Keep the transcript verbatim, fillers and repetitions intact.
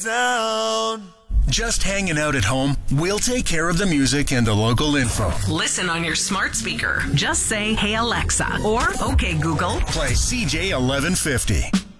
Down. Just hanging out at home? We'll take care of the music and the local info. Listen on your smart speaker. Just say, "Hey Alexa," or "Okay Google." Play C J eleven fifty.